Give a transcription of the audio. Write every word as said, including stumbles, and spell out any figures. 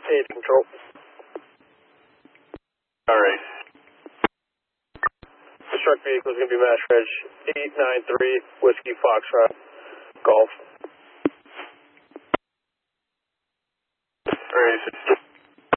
Page control. Alright. The struck vehicle is going to be Mash Reg eight nine three Whiskey Foxtrot Golf. Alright.